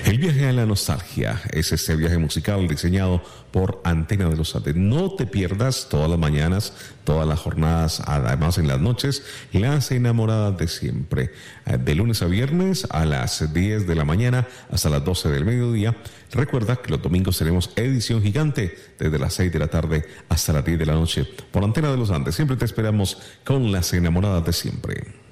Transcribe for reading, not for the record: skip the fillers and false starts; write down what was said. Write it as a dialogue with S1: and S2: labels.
S1: El viaje a la nostalgia es este viaje musical diseñado por Antena de los Andes. No te pierdas todas las mañanas, todas las jornadas, además en las noches, Las Enamoradas de Siempre. De lunes a viernes a las 10 de la mañana hasta las 12 del mediodía. Recuerda que los domingos tenemos edición gigante desde las 6 de la tarde hasta las 10 de la noche por Antena de los Andes. Siempre te esperamos con Las Enamoradas de Siempre.